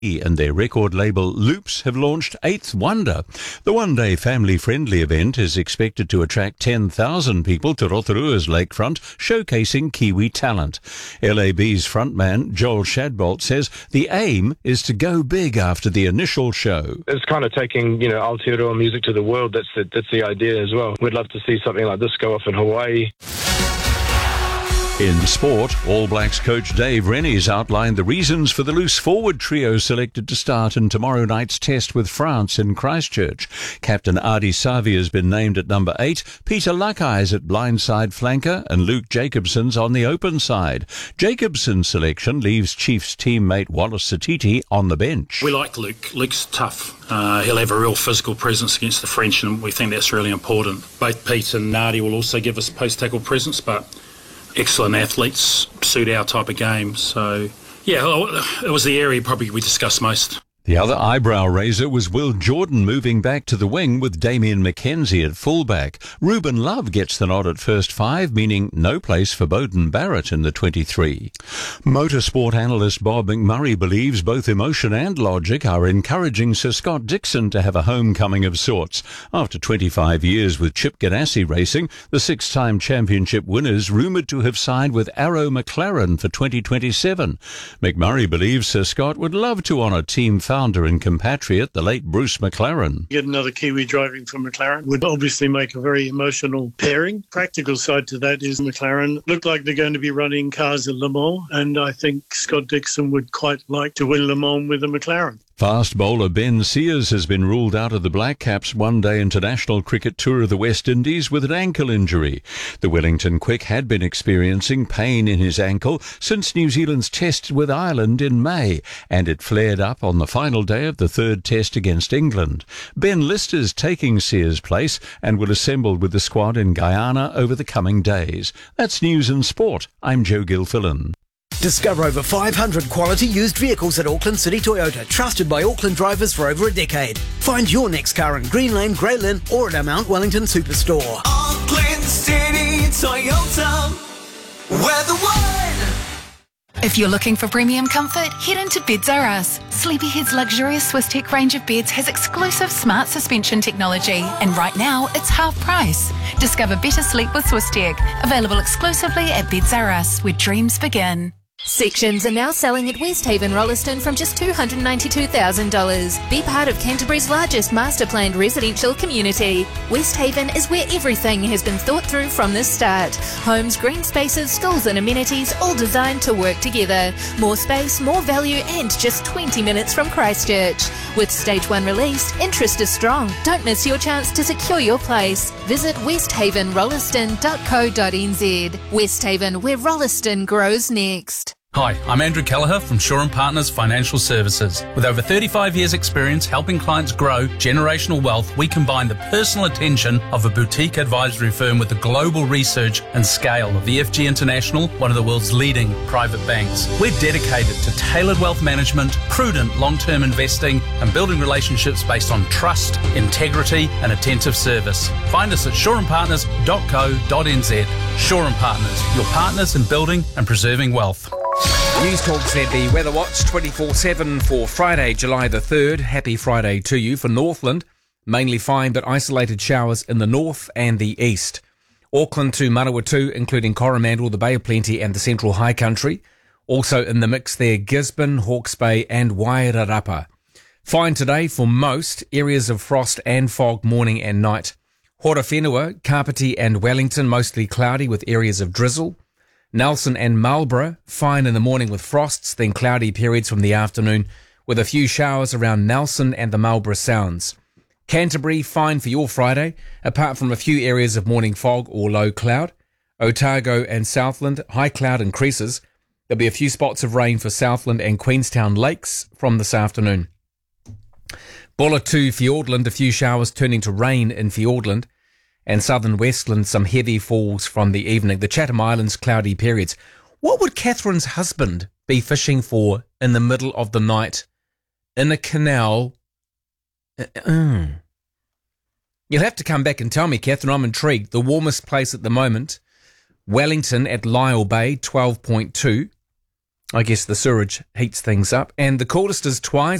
and their record label Loops have launched Eighth Wonder. The one-day family-friendly event is expected to attract 10,000 people to Rotorua's lakefront, showcasing Kiwi talent. LAB's frontman Joel Shadbolt says the aim is to go big after the initial show. It's kind of taking, Aotearoa music to the world. That's the idea as well. We'd love to see something like this go off in Hawaii. In sport, All Blacks coach Dave Rennie's outlined the reasons for the loose forward trio selected to start in tomorrow night's test with France in Christchurch. Captain Adi Savi has been named at number 8, Peter Luckeyes at blindside flanker, and Luke Jacobson's on the open side. Jacobson's selection leaves Chiefs teammate Wallace Satiti on the bench. We like Luke. Luke's tough. He'll have a real physical presence against the French, and we think that's really important. Both Pete and Adi will also give us post-tackle presence, but excellent athletes, suit our type of game. So, it was the area probably we discussed most. The other eyebrow raiser was Will Jordan moving back to the wing with Damien McKenzie at fullback. Ruben Love gets the nod at first 5, meaning no place for Beauden Barrett in the 23. Motorsport analyst Bob McMurray believes both emotion and logic are encouraging Sir Scott Dixon to have a homecoming of sorts. After 25 years with Chip Ganassi Racing, the 6-time championship winners rumoured to have signed with Arrow McLaren for 2027. McMurray believes Sir Scott would love to honour team founder and compatriot, the late Bruce McLaren. Get another Kiwi driving for McLaren would obviously make a very emotional pairing. Practical side to that is McLaren look like they're going to be running cars at Le Mans, and I think Scott Dixon would quite like to win Le Mans with a McLaren. Fast bowler Ben Sears has been ruled out of the Black Caps one-day international cricket tour of the West Indies with an ankle injury. The Wellington Quick had been experiencing pain in his ankle since New Zealand's test with Ireland in May, and it flared up on the final day of the third test against England. Ben Lister's taking Sears' place and will assemble with the squad in Guyana over the coming days. That's News and Sport. I'm Joe Gilfillan. Discover over 500 quality used vehicles at Auckland City Toyota, trusted by Auckland drivers for over a decade. Find your next car in Green Lane, Grey Lynn or at our Mount Wellington Superstore. Auckland City Toyota, we're the one! If you're looking for premium comfort, head into Beds R Us. Sleepyhead's luxurious Swiss Tech range of beds has exclusive smart suspension technology, and right now it's half price. Discover better sleep with Swiss Tech. Available exclusively at Beds R Us, where dreams begin. Sections are now selling at Westhaven Rolleston from just $292,000. Be part of Canterbury's largest master-planned residential community. Westhaven is where everything has been thought through from the start. Homes, green spaces, schools and amenities, all designed to work together. More space, more value and just 20 minutes from Christchurch. With Stage 1 released, interest is strong. Don't miss your chance to secure your place. Visit westhavenrolleston.co.nz. Westhaven, where Rolleston grows next. Hi, I'm Andrew Kelleher from Shaw & Partners Financial Services. With over 35 years' experience helping clients grow generational wealth, we combine the personal attention of a boutique advisory firm with the global research and scale of EFG International, one of the world's leading private banks. We're dedicated to tailored wealth management, prudent long-term investing, and building relationships based on trust, integrity, and attentive service. Find us at shawandpartners.co.nz. Shaw & Partners, your partners in building and preserving wealth. News Talk ZB Weather Watch 24/7 for Friday, July the 3rd. Happy Friday to you. For Northland, mainly fine but isolated showers in the north and the east. Auckland to Manawatu, including Coromandel, the Bay of Plenty and the Central High Country. Also in the mix there, Gisborne, Hawke's Bay and Wairarapa. Fine today for most areas of frost and fog morning and night. Horowhenua, Kapiti and Wellington, mostly cloudy with areas of drizzle. Nelson and Marlborough, fine in the morning with frosts, then cloudy periods from the afternoon with a few showers around Nelson and the Marlborough Sounds. Canterbury, fine for your Friday, apart from a few areas of morning fog or low cloud. Otago and Southland, high cloud increases. There'll be a few spots of rain for Southland and Queenstown Lakes from this afternoon. Bulla to Fiordland, a few showers turning to rain in Fiordland. And southern Westland, some heavy falls from the evening. The Chatham Islands, cloudy periods. What would Catherine's husband be fishing for in the middle of the night in a canal? You'll have to come back and tell me, Catherine. I'm intrigued. The warmest place at the moment, Wellington at Lyall Bay, 12.2. I guess the sewerage heats things up. And the coolest is twice.